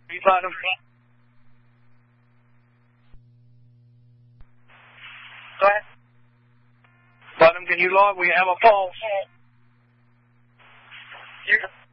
You bottom. Go ahead. Bottom, can you log? We have a pulse.